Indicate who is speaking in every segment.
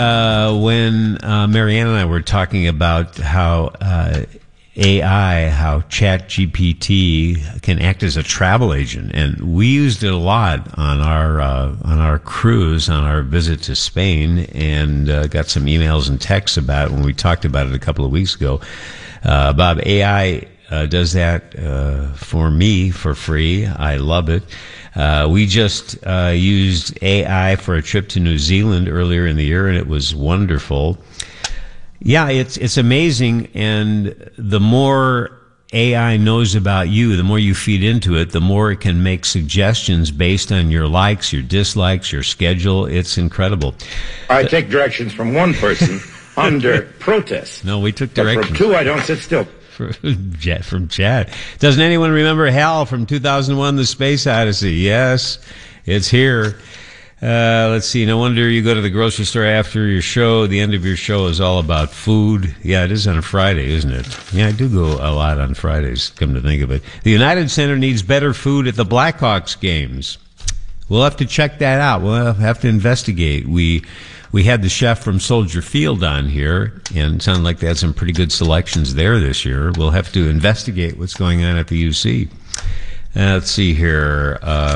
Speaker 1: when Marianne and I were talking about how AI, how ChatGPT can act as a travel agent, and we used it a lot on our cruise, on our visit to Spain, and got some emails and texts about it when we talked about it a couple of weeks ago. Bob, AI does that for me for free. I love it. We just used AI for a trip to New Zealand earlier in the year, and it was wonderful. Yeah, it's amazing, and the more AI knows about you, the more you feed into it, the more it can make suggestions based on your likes, your dislikes, your schedule. It's incredible.
Speaker 2: I take directions from one person under protest.
Speaker 1: No, we took directions.
Speaker 2: But from two, I don't sit still.
Speaker 1: From Chad. Doesn't anyone remember Hal from 2001, The Space Odyssey? Yes, it's here. Let's see. No wonder you go to the grocery store after your show. The end of your show is all about food. Yeah, it is on a Friday, isn't it? Yeah, I do go a lot on Fridays, come to think of it. The United Center needs better food at the Blackhawks games. We'll have to check that out. We'll have to investigate. We had the chef from Soldier Field on here, and it sounded like they had some pretty good selections there this year. We'll have to investigate what's going on at the UC. Let's see here.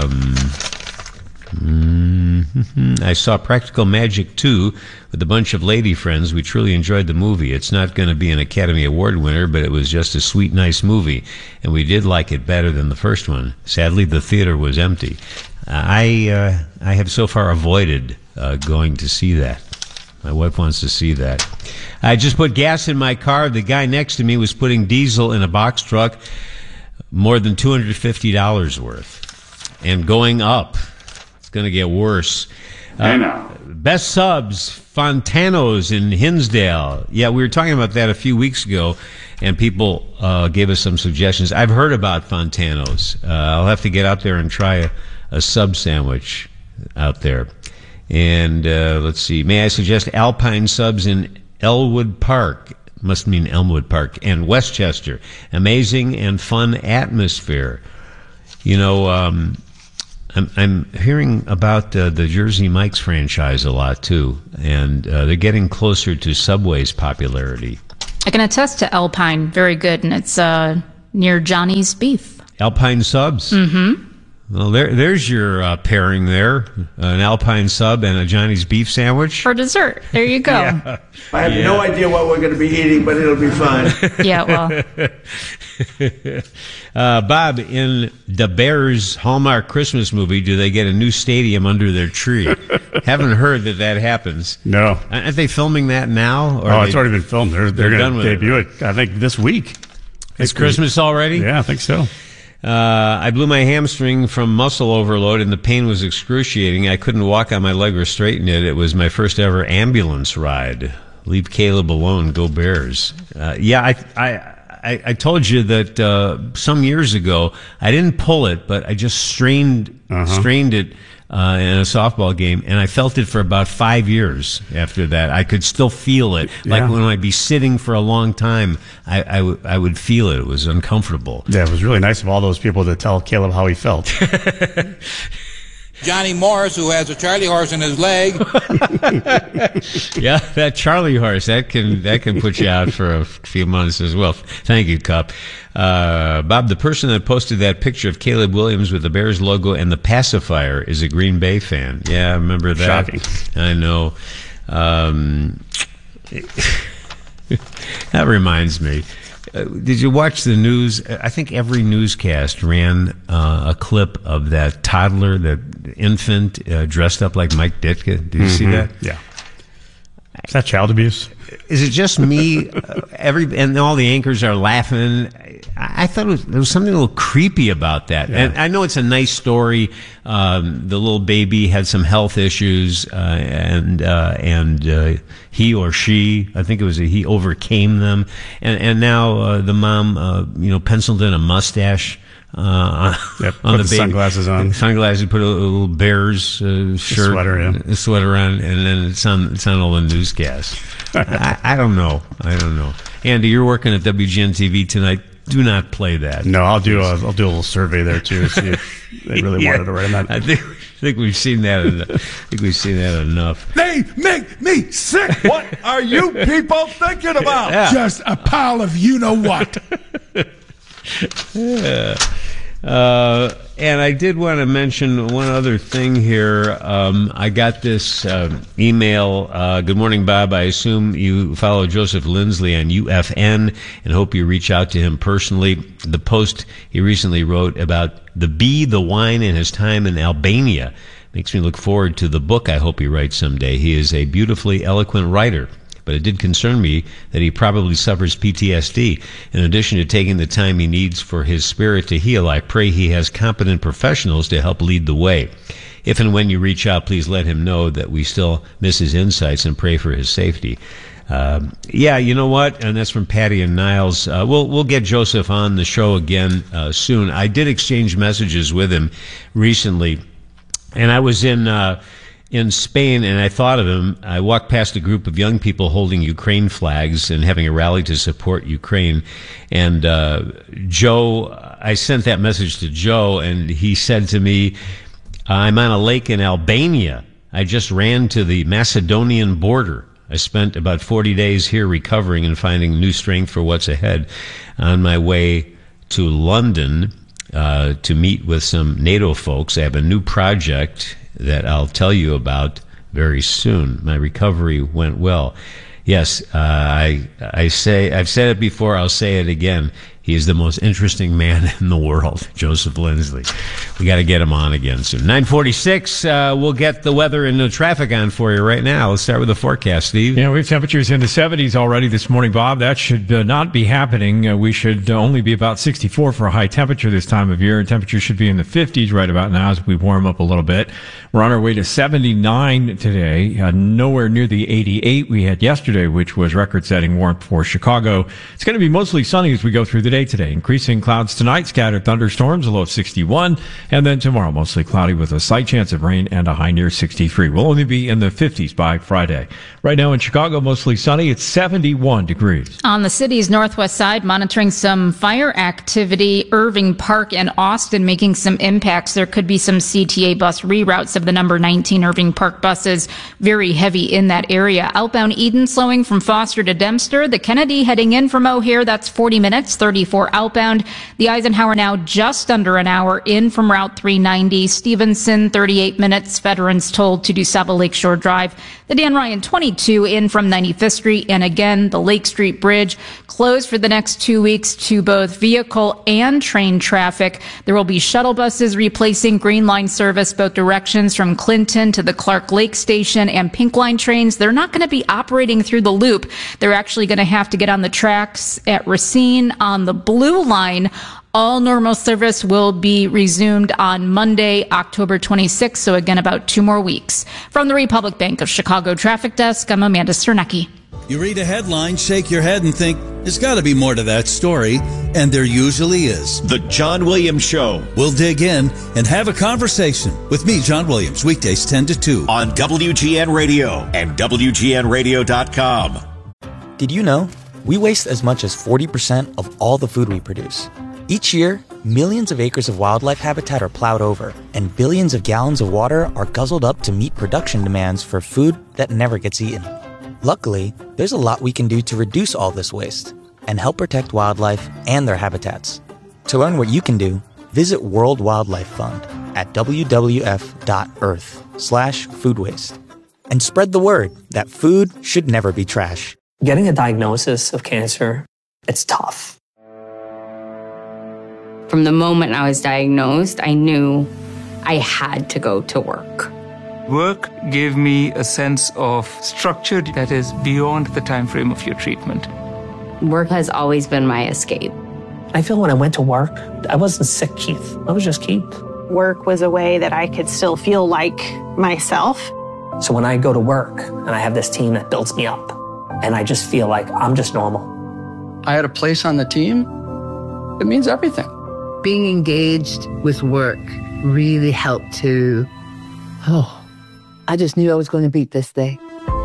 Speaker 1: I saw Practical Magic 2 with a bunch of lady friends. We truly enjoyed the movie. It's not going to be an Academy Award winner, but it was just a sweet, nice movie, and we did like it better than the first one. Sadly, the theater was empty. I have so far avoided going to see that. My wife wants to see that. I just put gas in my car. The guy next to me was putting diesel in a box truck, more than $250 worth, and going up. Going to get worse.
Speaker 2: I know.
Speaker 1: Best subs, Fontano's in Hinsdale. Yeah, we were talking about that a few weeks ago, and people gave us some suggestions. I've heard about Fontano's. I'll have to get out there and try a sub sandwich out there. And let's see. May I suggest Alpine Subs in Elwood Park? Must mean Elmwood Park. And Westchester. Amazing and fun atmosphere. You know, I'm hearing about the Jersey Mike's franchise a lot, too, and they're getting closer to Subway's popularity.
Speaker 3: I can attest to Alpine. Very good, and it's near Johnny's Beef.
Speaker 1: Alpine Subs?
Speaker 3: Mm-hmm.
Speaker 1: Well, there's your pairing there, an Alpine Sub and a Johnny's Beef sandwich.
Speaker 3: For dessert. There you go.
Speaker 1: Yeah.
Speaker 4: I have no idea what we're going to be eating, but it'll be fun.
Speaker 3: Yeah, well.
Speaker 1: Bob, in the Bears Hallmark Christmas movie, do they get a new stadium under their tree? Haven't heard that happens.
Speaker 5: No.
Speaker 1: Aren't they filming that now?
Speaker 5: Or it's already been filmed. They're going to debut it, I think, this week.
Speaker 1: It's Christmas already?
Speaker 5: Yeah, I think so.
Speaker 1: I blew my hamstring from muscle overload, and the pain was excruciating. I couldn't walk on my leg or straighten it. It was my first ever ambulance ride. Leave Caleb alone. Go Bears. Yeah, I told you that some years ago I didn't pull it, but I just strained it in a softball game, and I felt it for about 5 years after that. I could still feel it.
Speaker 5: Yeah.
Speaker 1: Like when I'd be sitting for a long time, I would feel it. It was uncomfortable.
Speaker 5: Yeah, it was really nice of all those people to tell Caleb how he felt.
Speaker 6: Johnny Morris, who has a Charlie horse in his leg.
Speaker 1: Yeah, that Charlie horse, that can put you out for a few months as well. Thank you, Cup. Bob, the person that posted that picture of Caleb Williams with the Bears logo and the pacifier is a Green Bay fan. Yeah, I remember that.
Speaker 5: Shocking.
Speaker 1: I know. That reminds me. Did you watch the news? I think every newscast ran a clip of that toddler, that infant dressed up like Mike Ditka. Did you see that?
Speaker 5: Yeah. Is that child abuse?
Speaker 1: Is it just me? And all the anchors are laughing. I thought there was something a little creepy about that.
Speaker 5: Yeah.
Speaker 1: And I know it's a nice story. The little baby had some health issues, and he or she, I think it was he, overcame them. And now the mom, penciled in a mustache. On
Speaker 5: put
Speaker 1: the baby.
Speaker 5: Sunglasses on.
Speaker 1: Sunglasses, put a little Bears shirt,
Speaker 5: a
Speaker 1: sweater on, and then it's on all the newscasts. I don't know. Andy, you're working at WGN TV tonight. Do not play that.
Speaker 5: No, I'll do a little survey there too, see if they really wanted to write on that.
Speaker 1: I think we've seen that. Enough.
Speaker 7: They make me sick. What are you people thinking about?
Speaker 1: Yeah.
Speaker 7: Just a pile of you know what.
Speaker 1: Yeah. And I did want to mention one other thing here. I got this email. Good morning, Bob. I assume you follow Joseph Lindsley on UFN and hope you reach out to him personally. The post he recently wrote about the bee, the wine, and his time in Albania makes me look forward to the book I hope he writes someday. He is a beautifully eloquent writer. But it did concern me that he probably suffers PTSD. In addition to taking the time he needs for his spirit to heal, I pray he has competent professionals to help lead the way. If and when you reach out, please let him know that we still miss his insights and pray for his safety. Yeah, you know what? And that's from Patty and Niles. We'll get Joseph on the show again soon. I did exchange messages with him recently, and I was in Spain, and I thought of him. I walked past a group of young people holding Ukraine flags and having a rally to support Ukraine. And Joe, I sent that message to Joe, and he said to me, I'm on a lake in Albania. I just ran to the Macedonian border. I spent about 40 days here recovering and finding new strength for what's ahead. On my way to London to meet with some NATO folks, I have a new project that I'll tell you about very soon. My recovery went well. Yes, I've said it before, I'll say it again. He is the most interesting man in the world, Joseph Lindsley. We got to get him on again soon. 9:46, we'll get the weather and the traffic on for you right now. Let's start with the forecast, Steve.
Speaker 8: Yeah, we have temperatures in the 70s already this morning, Bob. That should not be happening. We should only be about 64 for a high temperature this time of year. Temperatures should be in the 50s right about now as we warm up a little bit. We're on our way to 79 today, nowhere near the 88 we had yesterday, which was record-setting warmth for Chicago. It's going to be mostly sunny as we go through the day today. Increasing clouds tonight, scattered thunderstorms, a low of 61, and then tomorrow mostly cloudy with a slight chance of rain and a high near 63. We'll only be in the 50s by Friday. Right now in Chicago, mostly sunny. It's 71 degrees.
Speaker 3: On the city's northwest side, monitoring some fire activity, Irving Park and Austin making some impacts. There could be some CTA bus reroutes of the number 19 Irving Park buses, very heavy in that area. Outbound Eden slowing from Foster to Dempster. The Kennedy heading in from O'Hare, that's 40 minutes, 34 outbound. The Eisenhower now just under an hour in from Route 390. Stevenson, 38 minutes. Veterans told to DuSable Lakeshore Drive. The Dan Ryan, 22 in from 95th Street. And again, the Lake Street Bridge closed for the next 2 weeks to both vehicle and train traffic. There will be shuttle buses replacing Green Line service both directions from Clinton to the Clark Lake Station, and Pink Line trains, they're not going to be operating through the loop. They're actually going to have to get on the tracks at Racine on the Blue Line. All normal service will be resumed on Monday, October 26th, so again, about 2 more weeks. From the Republic Bank of Chicago Traffic Desk, I'm Amanda Sternecki.
Speaker 9: You read a headline, shake your head, and think, there's got to be more to that story, and there usually is.
Speaker 10: The John Williams Show.
Speaker 9: We'll dig in and have a conversation with me, John Williams, weekdays 10 to 2.
Speaker 10: On WGN Radio and WGNradio.com.
Speaker 11: Did you know we waste as much as 40% of all the food we produce? Each year, millions of acres of wildlife habitat are plowed over, and billions of gallons of water are guzzled up to meet production demands for food that never gets eaten. Luckily, there's a lot we can do to reduce all this waste and help protect wildlife and their habitats. To learn what you can do, visit World Wildlife Fund at wwf.earth/food waste. And spread the word that food should never be trash.
Speaker 12: Getting a diagnosis of cancer, it's tough.
Speaker 13: From the moment I was diagnosed, I knew I had to go to work.
Speaker 14: Work gave me a sense of structure that is beyond the time frame of your treatment.
Speaker 13: Work has always been my escape.
Speaker 12: I feel when I went to work, I wasn't sick, Keith. I was just Keith.
Speaker 15: Work was a way that I could still feel like myself.
Speaker 12: So when I go to work and I have this team that builds me up, and I just feel like I'm just normal.
Speaker 16: I had a place on the team. It means everything.
Speaker 17: Being engaged with work really helped to, I just knew I was going to beat this day.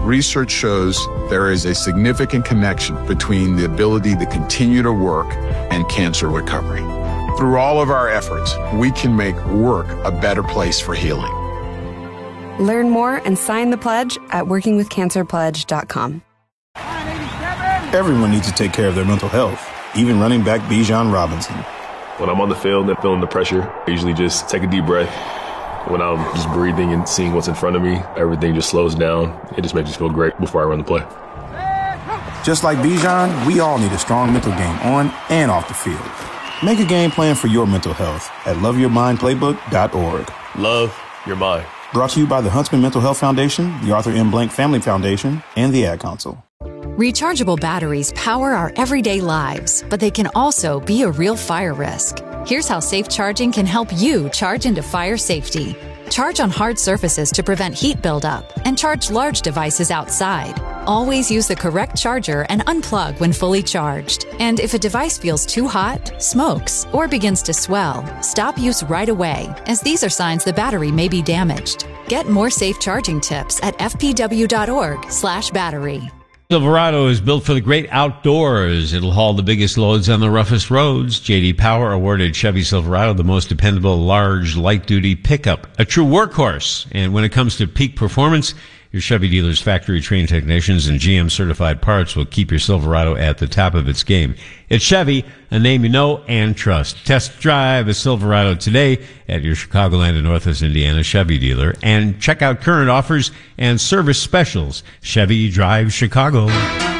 Speaker 18: research shows there is a significant connection between the ability to continue to work and cancer recovery. Through all of our efforts, we can make work a better place for healing.
Speaker 19: Learn more and sign the pledge at workingwithcancerpledge.com.
Speaker 20: Everyone needs to take care of their mental health, even running back Bijan Robinson.
Speaker 21: When I'm on the field and feeling the pressure, I usually just take a deep breath. When I'm just breathing and seeing what's in front of me, everything just slows down. It just makes me feel great before I run the play.
Speaker 20: Just like Bijan, we all need a strong mental game on and off the field. Make a game plan for your mental health at loveyourmindplaybook.org.
Speaker 21: Love your mind.
Speaker 20: Brought to you by the Huntsman Mental Health Foundation, the Arthur M. Blank Family Foundation, and the Ad Council.
Speaker 22: Rechargeable batteries power our everyday lives, but they can also be a real fire risk. Here's how safe charging can help you charge into fire safety. Charge on hard surfaces to prevent heat buildup, and charge large devices outside. Always use the correct charger and unplug when fully charged. And if a device feels too hot, smokes, or begins to swell, stop use right away, as these are signs the battery may be damaged. Get more safe charging tips at fpw.org/battery.
Speaker 1: Silverado is built for the great outdoors. It'll haul the biggest loads on the roughest roads. J.D. Power awarded Chevy Silverado the most dependable large light-duty pickup, a true workhorse. And when it comes to peak performance, your Chevy dealer's factory-trained technicians and GM-certified parts will keep your Silverado at the top of its game. It's Chevy, a name you know and trust. Test drive a Silverado today at your Chicagoland and Northwest Indiana Chevy dealer, and check out current offers and service specials. Chevy Drive Chicago.